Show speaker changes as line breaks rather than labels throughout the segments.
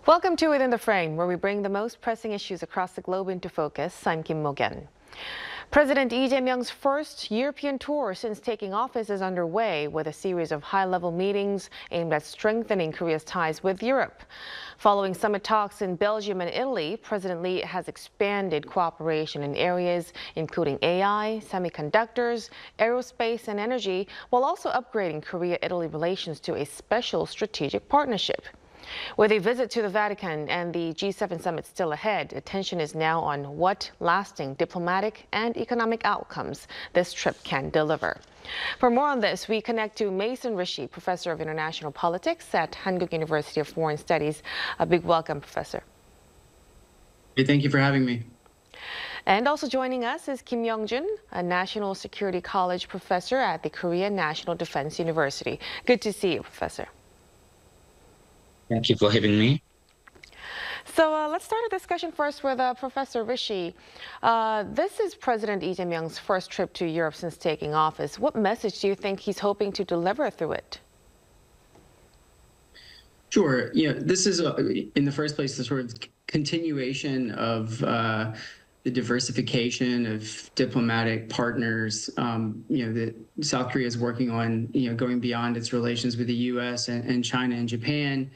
Welcome to Within the Frame, where we bring the most pressing issues across the globe into focus. I'm Kim Mo-gen. President Lee Jae-myung's first European tour since taking office is underway, with a series of high-level meetings aimed at strengthening Korea's ties with Europe. Following summit talks in Belgium and Italy, President Lee has expanded cooperation in areas including AI, semiconductors, aerospace, and energy, while also upgrading Korea-Italy relations to a special strategic partnership. With a visit to the Vatican and the G7 summit still ahead, attention is now on what lasting diplomatic and economic outcomes this trip can deliver. For more on this, we connect to Mason Rishi, Professor of International Politics at Hankuk University of Foreign Studies. A big welcome, Professor.
Hey, thank you for having me.
And also joining us is Kim Young-jun, a National Security College professor at the Korea National Defense University. Good to see you, Professor.
Thank you for having me.
So let's start a discussion first with Professor Rishi. This is President Lee Jae-myung's first trip to Europe since taking office. What message do you think he's hoping to deliver through it?
Sure. This is, in the first place, the sort of continuation of the diversification of diplomatic partners, that South Korea is working on, going beyond its relations with the U.S. and China and Japan.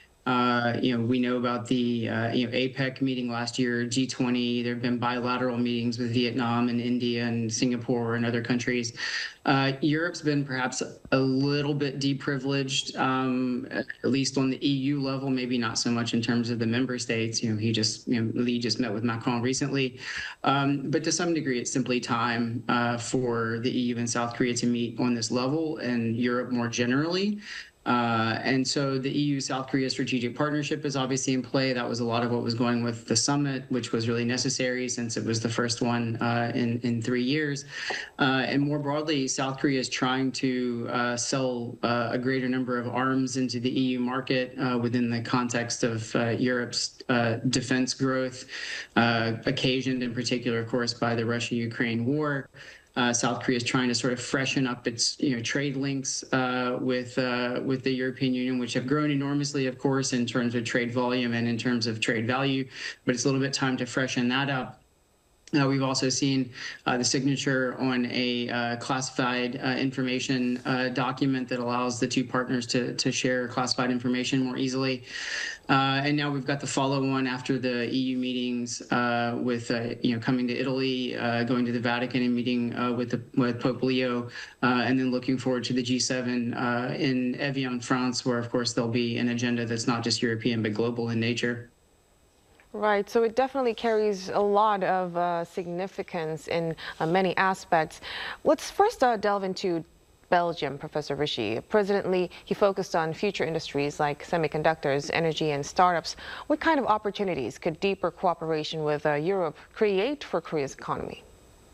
We know about the APEC meeting last year, G20. There have been bilateral meetings with Vietnam and India and Singapore and other countries. Europe's been perhaps a little bit deprivileged, at least on the EU level, maybe not so much in terms of the member states. Lee just met with Macron recently. But to some degree, it's simply time for the EU and South Korea to meet on this level, and Europe more generally. And so the EU-South Korea strategic partnership is obviously in play. That was a lot of what was going with the summit, which was really necessary since it was the first one in 3 years. And more broadly, South Korea is trying to sell a greater number of arms into the EU market within the context of Europe's defense growth, occasioned in particular, of course, by the Russia-Ukraine war. South Korea is trying to sort of freshen up its trade links with the European Union, which have grown enormously, of course, in terms of trade volume and in terms of trade value. But it's a little bit time to freshen that up. We've also seen the signature on a classified information document that allows the two partners to share classified information more easily. And now we've got the follow-on after the EU meetings with coming to Italy, going to the Vatican and meeting with Pope Leo, and then looking forward to the G7 in Evian, France, where, of course, there'll be an agenda that's not just European but global in nature.
Right, so it definitely carries a lot of significance in many aspects. Let's first delve into Belgium, Professor Rishi. President Lee, he focused on future industries like semiconductors, energy, and startups. What kind of opportunities could deeper cooperation with Europe create for Korea's economy?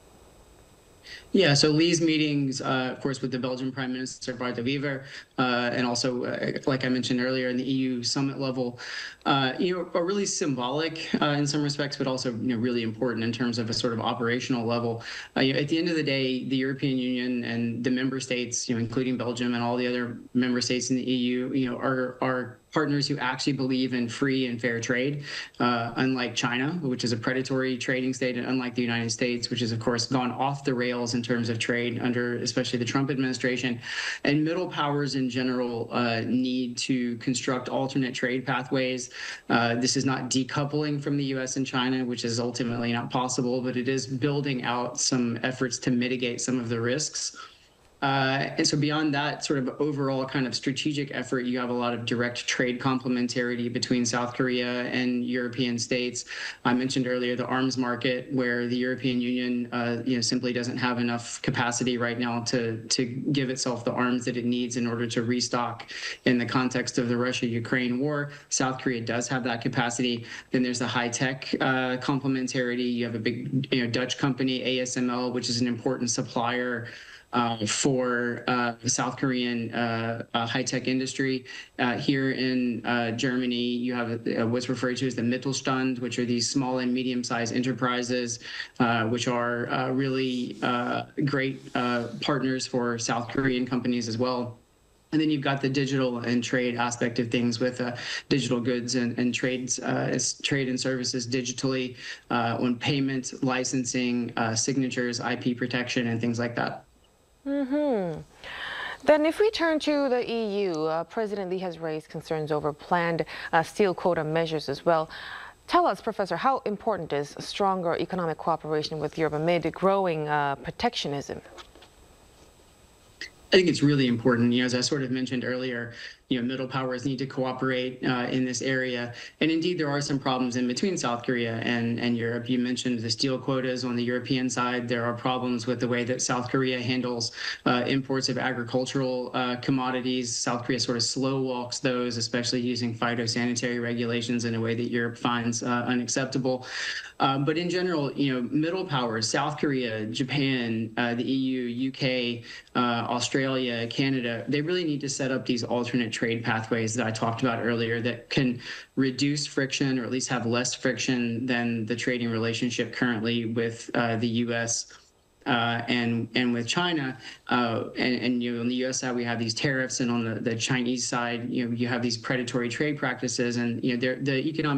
Yeah, so Lee's meetings, of course, with the Belgian Prime Minister Bart De Wever, and also, like I mentioned earlier, in the EU summit level, are really symbolic in some respects, but also really important in terms of a sort of operational level. At the end of the day, the European Union and the member states, including Belgium and all the other member states in the EU, are partners who actually believe in free and fair trade, unlike China, which is a predatory trading state, and unlike the United States, which has, of course, gone off the rails in terms of trade under especially the Trump administration. And middle powers in general need to construct alternate trade pathways. This is not decoupling from the U.S. and China, which is ultimately not possible, but it is building out some efforts to mitigate some of the risks. And so beyond that sort of overall kind of strategic effort, you have a lot of direct trade complementarity between South Korea and European states. I mentioned earlier the arms market, where the European Union simply doesn't have enough capacity right now to give itself the arms that it needs in order to restock in the context of the Russia-Ukraine war. South Korea does have that capacity. Then there's the high-tech complementarity. You have a big Dutch company, ASML, which is an important supplier for the South Korean high-tech industry. Here in Germany, you have what's referred to as the Mittelstand, which are these small and medium-sized enterprises, which are really great partners for South Korean companies as well. And then you've got the digital and trade aspect of things with digital goods and trades, trade and services digitally, on payment, licensing, signatures, IP protection, and things like that.
Then if we turn to the EU, President Lee has raised concerns over planned steel quota measures as well. Tell us, Professor, how important is stronger economic cooperation with Europe amid growing protectionism?
I think it's really important. As I sort of mentioned earlier, middle powers need to cooperate in this area. And indeed, there are some problems in between South Korea and Europe. You mentioned the steel quotas on the European side. There are problems with the way that South Korea handles imports of agricultural commodities. South Korea sort of slow walks those, especially using phytosanitary regulations in a way that Europe finds unacceptable. But in general, middle powers, South Korea, Japan, the EU, UK, Australia, Canada, they really need to set up these alternate trade pathways that I talked about earlier that can reduce friction, or at least have less friction than the trading relationship currently with the U.S. And with China, and on the U.S. side we have these tariffs, and on the Chinese side, you have these predatory trade practices, and the economic